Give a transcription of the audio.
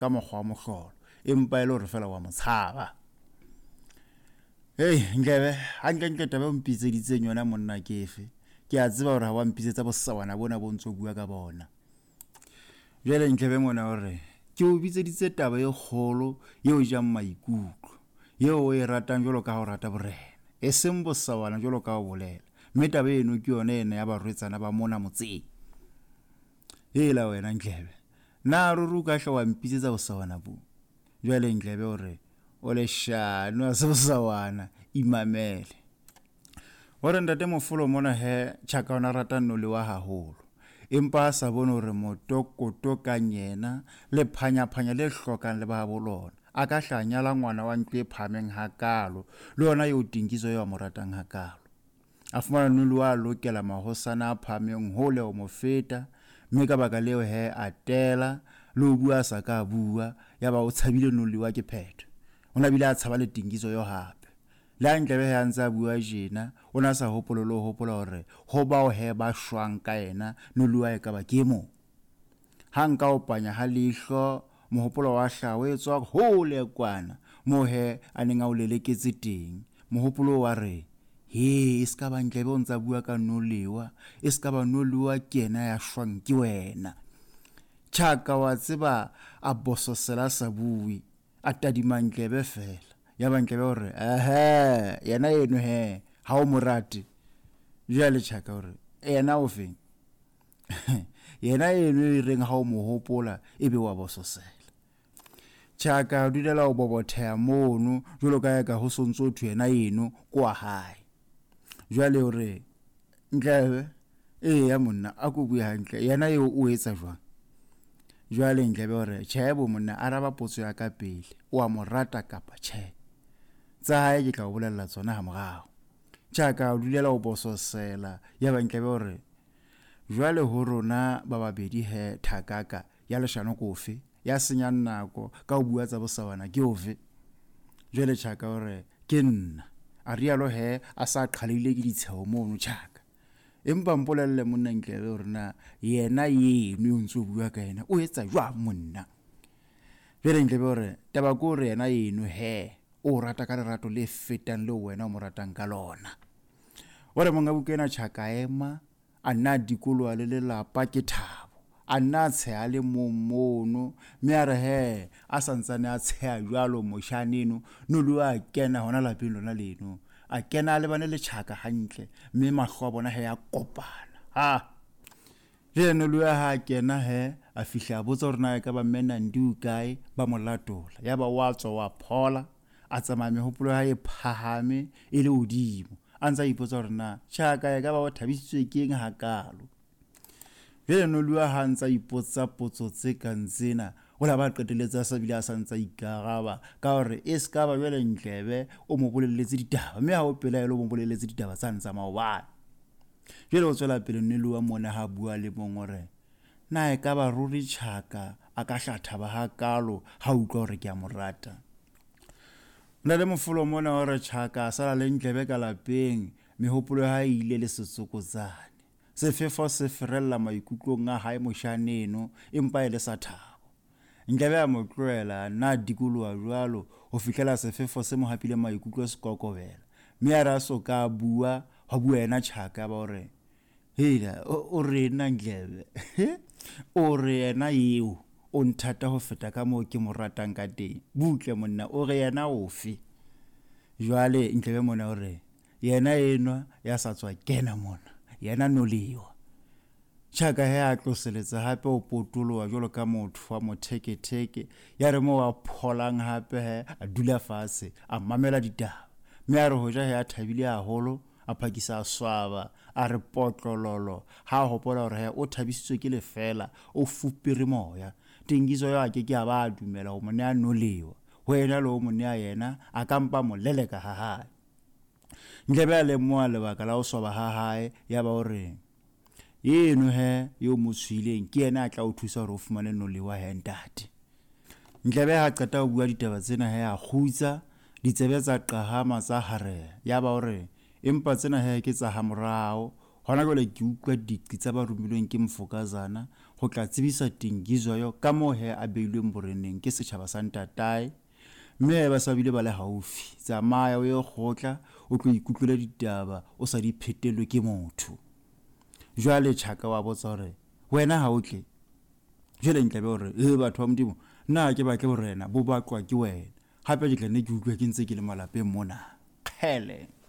ka mokgwa wa mohlolo empa ile hore fela wa motshaba. Nglebe hantle taba o mpitseditseng yona monna kefe ke a tseba hore ha wa mpitsetsa bosawana bona bo ntso bua ka bona. Jwale Nglebe mona hore ke o bitseditse taba e kgolo yeo jang maikutlo yeo o e ratang jwalo ka ho rata borena e seng bosawana jwalo ka ho bolela, mme taba eno ke yona ena ya barwetsana ba mona motseng. Hela wena Nglebe na ruru ka hla wa mpitsetsa bosawana bo. Jwale Nglebe hore o le shano a se bosawana imamele hore ntate Mofolo mona he tjhaka ona rata nnole wa haholo empa a sa bone hore motokoto ka nyena le phanya le hlokang le ba bolona a ka hlanyala ngwana wa ntwe phameng hakalo le ona yo tingiso yo mo ratang hakalo a fumana nnole wa lokela mahosana a phameng hole o mo feta mme ka baka leo he a tela le o bua sa ka bua ya ba o tshabile nnole wa ke phetho ona bile a tshaba le tingiso yo hape la Nglebe he antsa bua jena ona sa hopolo lo hopola hore ho ba o he ba shwang ka ena noluwa e ka ba ke mo hanga o panya ha lihlo mohopolo wa hlawe etswa hole kwana mo he anenga o leleketse teng mohopolo wa re he iska ba Nglebe o ntsa bua ka nolewa iska ba noluwa kena ya shwang ke wena tjhaka wa tseba a bososela sa bui a tadima Nglebe fela ya ba Nglebe hore yena eno he ha o morati jwale tjhaka hore yena o feng yena eno e reng ha o mohopola ebe wa bososela tjhaka dulela o bobothea mono jwalo ka ho sontso thu yena eno kwa hae jwale hore Nglebe ya monna a go bua hantle yena eo o etsa jwang. Jwale Nglebe hore tjhebo monna araba potso ya ka pele o a morata kapa tjhe tsa hae ke tla o bolella tsona ha morao tjhaka o dulela o bososela ya ba Nglebe hore jwale ho rona ba babedi he thakaka ya leshano kofe ya senya nako ka o bua tsa bosawana ke ofe. Jwale tjhaka hore ke nna a rialo he a sa qhalile ke ditsheo mono tjhaka empa mpolelle monna Nglebe hore na yena yeno o ntso bua ka yena o etsa jwang monna. Jwale Nglebe hore taba ko re yena yeno he o rata ka lerato le fetang le wena o mo ratang ka lona ore monga bukena tjhaka ema a nna dikolo a le lelapa ke thabo a nna tsheha le momono mme a re he a santsane a tsheha jwalo moshaneno nolu a kena hona lapeng lona leno a kena le bane le tjhaka hantle mme mahlo a bona he ya kopana le nolu ha kena he a fihla botsa hore na ka ba mena ndu kae ba molatola ya ba wa tswa wa phola a tsamaya mehopolo ha e phahame e le hodimo a ntsa ipotsa hore na tjhaka ya ka ba o thabisitswe keng hakalo. Jwale noluwa ha ntsa ipotsa potso tse kang tsena o la ba qeteletsa sa bile a sa ntsa ikaraba ka hore e ska ba jwale Nglebe o mo bolelletse ditaba mme ha o pela ile o mo bolelletse ditaba tsa ntsa maobane. Jwale o tswela pele noluwa mona ha bua le mongore na e ka ba ruri tjhaka a ka hlatha ba hakalo ha utlwa hore ke a morata. Nna le Mofolo mona hore tjhaka sala le Nglebe ka lapeng mehopolo ha ile le setsokotsane sefefo se ferella maikutlong a hae moshaneno empa ile sa thabo. Nglebe a mo tloela na dikoloa jwalo ho fihlela sefefo se mo hapile maikutlo sekokobela mme a raso ka bua ho bua ena tjhaka ba hore hela o re nna Nglebe o re yena eo o nthata ho feta ka moo ke mo ratang ka teng butle monna o re yena ofe. Jwale Nglebe mona hore yena enwa ya sa tswa kena mona yena noliwa tjhaka he a tloseletsa hape o potolowa jwalo ka motho wa motheketheke ya re mo wa pholang hape he a dula fatshe a mamela ditaba mme a re hoja he a thabile haholo a phakisa swaba a re potlololo ha hopola hore he o thabisitswe ke lefela o fupere moya tingiso ya ke a ba dumela ho mona a noliwa ho ena lo monna ya yena a kampa moleleka ha hae. Nglebe le mo le baka la o swaba ha hae ya ba hore yeno he yo motshwileng ke yena a tla o thusa hore o fumane noliwa he ntate. Nglebe ha qeta ho bua ditaba tsena he a khutsa ditsebe tsa qahama tsa hare ya ba hore empa tsena he ke tsa ha morao Hona jwale ke utlwa diqi tsa ba romilweng ke Mfokazana ho tla tsebisa Dingizoyo ka moo he a beilweng boreneng ke setjhaba sa ntatae, mme ba sa bile ba le haufi. Tsamaya o ye kgotla o tlo ikutlwela ditaba o sa di phetelwe ke motho. Jwale Tjhaka wa botsa hore wena ha o tle, jwale ntlabe hore batho ba Modimo nna ke batle borena bo baqwa ke wena, hape ke tla nne ke utlwe ke ntse ke le malapeng mona. Kgele